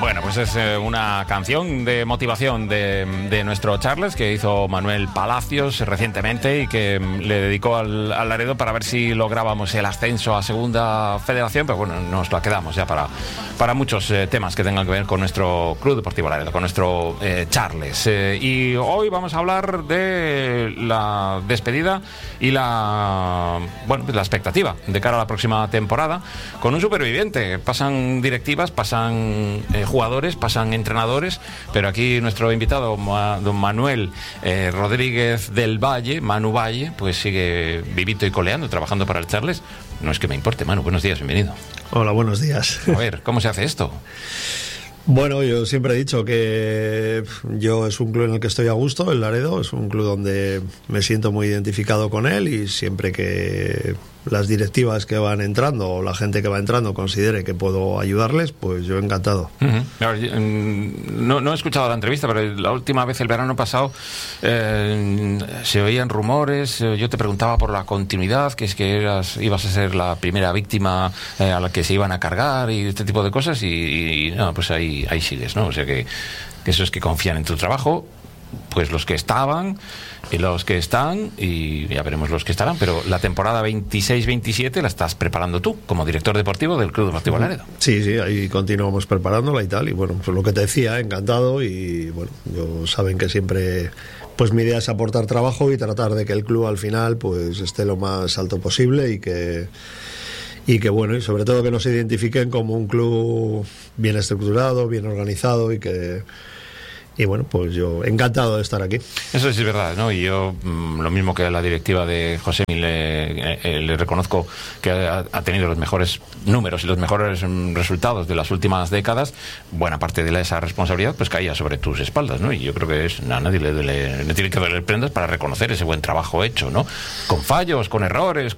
Bueno, pues es una canción de motivación de nuestro Charles que hizo Manuel Palacios recientemente y que le dedicó al Laredo para ver si lográbamos el ascenso a Segunda Federación, pero bueno, nos la quedamos ya para muchos temas que tengan que ver con nuestro Club Deportivo Laredo, con nuestro Charles. Y hoy vamos a hablar de la despedida y la expectativa de cara a la próxima temporada con un superviviente. Pasan directivas, pasan jugadores, pasan entrenadores, pero aquí nuestro invitado, don Manuel Rodríguez del Valle, Manu Valle, pues sigue vivito y coleando, trabajando para el Charles. No es que me importe, Manu, buenos días, bienvenido. Hola, buenos días. A ver, ¿cómo se hace esto? Bueno, yo siempre he dicho que yo es un club en el que estoy a gusto, el Laredo, es un club donde me siento muy identificado con él y siempre que las directivas que van entrando o la gente que va entrando considere que puedo ayudarles, pues yo encantado. No he escuchado la entrevista, pero la última vez, el verano pasado, se oían rumores, yo te preguntaba por la continuidad, que es que ibas a ser la primera víctima a la que se iban a cargar y este tipo de cosas y no, pues ahí sigues, ¿no? O sea que eso es que confían en tu trabajo, pues los que estaban y los que están, y ya veremos los que estarán, pero la temporada 26-27 la estás preparando tú como director deportivo del Club Deportivo Laredo. Sí, ahí continuamos preparándola y tal, y bueno, pues lo que te decía, encantado, y bueno, saben que siempre pues mi idea es aportar trabajo y tratar de que el club al final pues esté lo más alto posible y que bueno, y sobre todo que nos identifiquen como un club bien estructurado, bien organizado y bueno, pues yo encantado de estar aquí. Eso sí es verdad, ¿no? Y yo, lo mismo que a la directiva de José, le reconozco que ha tenido los mejores números y los mejores resultados de las últimas décadas. Buena parte de esa responsabilidad pues caía sobre tus espaldas, ¿no? Y yo creo que a nadie le tiene que doler prendas para reconocer ese buen trabajo hecho, ¿no? Con fallos, con errores,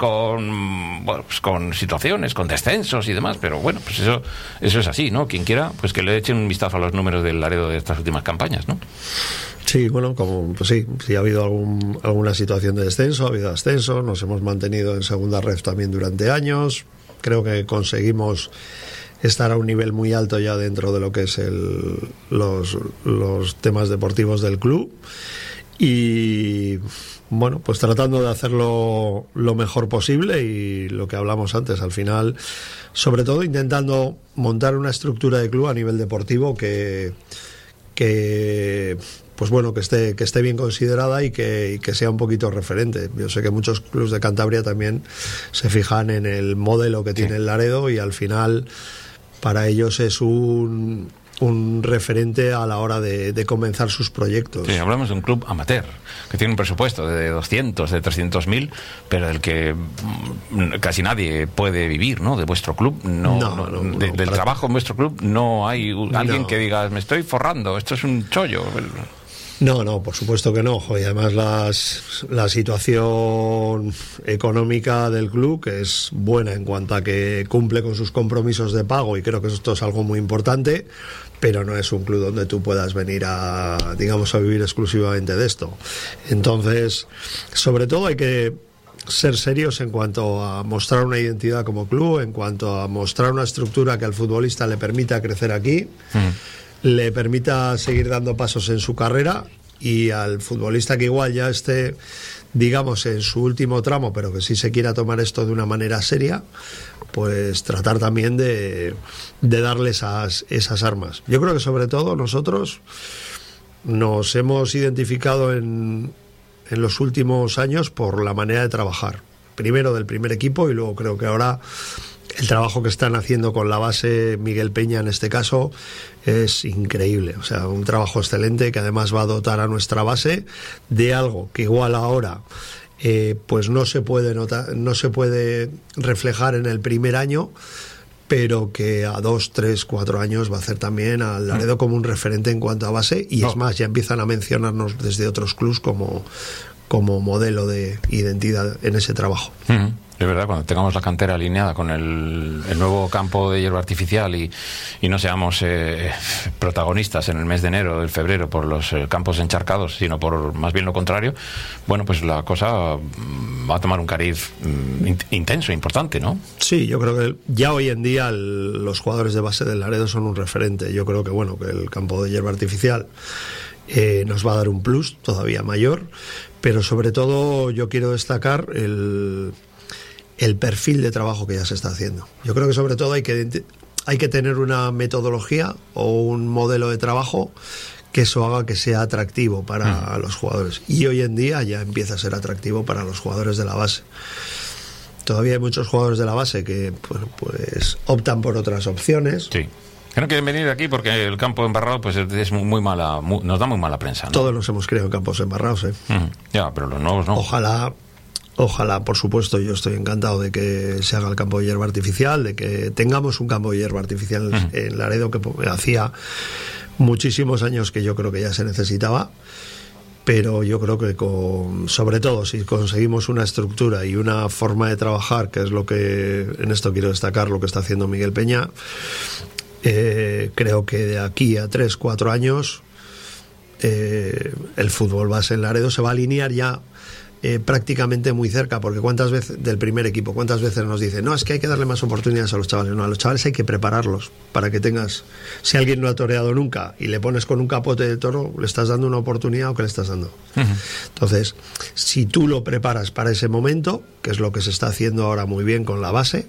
con situaciones, con descensos y demás, pero bueno, pues eso es así, ¿no? Quien quiera, pues que le echen un vistazo a los números del Laredo de estas últimas campañas, ¿no? Sí, bueno, pues sí ha habido alguna situación de descenso, ha habido ascenso, nos hemos mantenido en segunda ref también durante años, creo que conseguimos estar a un nivel muy alto ya dentro de lo que es los temas deportivos del club y bueno, pues tratando de hacerlo lo mejor posible y lo que hablamos antes, al final, sobre todo intentando montar una estructura de club a nivel deportivo que pues bueno, que esté bien considerada y que sea un poquito referente. Yo sé que muchos clubes de Cantabria también se fijan en el modelo que tiene el Laredo y al final para ellos es un referente a la hora de comenzar sus proyectos. Sí, hablamos de un club amateur que tiene un presupuesto de 200, de 300.000, pero del que casi nadie puede vivir, ¿no? De vuestro club, del trabajo en vuestro club no hay alguien que diga, me estoy forrando, esto es un chollo. No, por supuesto que no. Y además la situación económica del club, que es buena en cuanto a que cumple con sus compromisos de pago, y creo que esto es algo muy importante, pero no es un club donde tú puedas venir a vivir exclusivamente de esto. Entonces, sobre todo hay que ser serios en cuanto a mostrar una identidad como club, en cuanto a mostrar una estructura que al futbolista le permita crecer aquí, le permita seguir dando pasos en su carrera, y al futbolista que igual ya esté, digamos, en su último tramo, pero que sí se quiera tomar esto de una manera seria, pues tratar también de darle esas armas. Yo creo que sobre todo nosotros nos hemos identificado en los últimos años por la manera de trabajar, primero del primer equipo y luego creo que ahora el trabajo que están haciendo con la base, Miguel Peña en este caso, es increíble. O sea, un trabajo excelente que además va a dotar a nuestra base de algo que igual ahora pues no se puede reflejar en el primer año, pero que a 2, 3, 4 años va a hacer también al Laredo como un referente en cuanto a base, y es más, ya empiezan a mencionarnos desde otros clubs como modelo de identidad en ese trabajo. De verdad, cuando tengamos la cantera alineada con el nuevo campo de hierba artificial y no seamos protagonistas en el mes de enero, del febrero, por los campos encharcados, sino por más bien lo contrario, bueno, pues la cosa va a tomar un cariz intenso, importante, ¿no? Sí, yo creo que ya hoy en día los jugadores de base del Laredo son un referente. Yo creo que, bueno, que el campo de hierba artificial nos va a dar un plus todavía mayor, pero sobre todo yo quiero destacar el perfil de trabajo que ya se está haciendo. Yo creo que sobre todo hay que tener una metodología o un modelo de trabajo que eso haga que sea atractivo para los jugadores. Y hoy en día ya empieza a ser atractivo para los jugadores de la base. Todavía hay muchos jugadores de la base que pues optan por otras opciones. Sí. Que no quieren venir aquí porque el campo embarrado pues es muy mala, nos da muy mala prensa, ¿no? Todos nos hemos creado en campos embarrados, ¿eh? Ya, pero los nuevos no. Ojalá, por supuesto, yo estoy encantado de que se haga el campo de hierba artificial, de que tengamos un campo de hierba artificial en Laredo, que hacía muchísimos años que yo creo que ya se necesitaba, pero yo creo que sobre todo si conseguimos una estructura y una forma de trabajar, que es lo que en esto quiero destacar, lo que está haciendo Miguel Peña, creo que de aquí a 3-4 años el fútbol base en Laredo se va a alinear ya prácticamente muy cerca, porque cuántas veces del primer equipo, cuántas veces nos dicen, no, es que hay que darle más oportunidades a los chavales. No, a los chavales hay que prepararlos para que tengas, si alguien no ha toreado nunca y le pones con un capote de toro, le estás dando una oportunidad o que le estás dando. Entonces, si tú lo preparas para ese momento, que es lo que se está haciendo ahora muy bien con la base,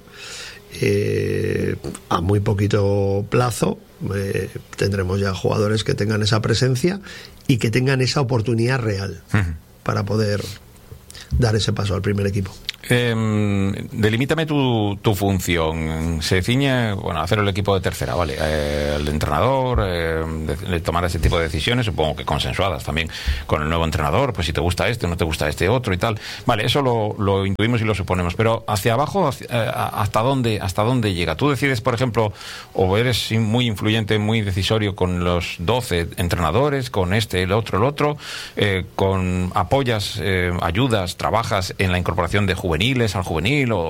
a muy poquito plazo tendremos ya jugadores que tengan esa presencia y que tengan esa oportunidad real para poder dar ese paso al primer equipo. Delimítame tu función. Se ciñe, bueno, hacer el equipo de tercera, ¿vale? El entrenador, de tomar ese tipo de decisiones, supongo que consensuadas también con el nuevo entrenador, pues si te gusta este o no te gusta este otro y tal. Vale, eso lo intuimos y lo suponemos, pero hacia abajo, ¿hasta dónde llega? Tú decides, por ejemplo, o eres muy influyente, muy decisorio con los 12 entrenadores, con el otro, con apoyas, ayudas, trabajas en la incorporación de juveniles al juvenil, o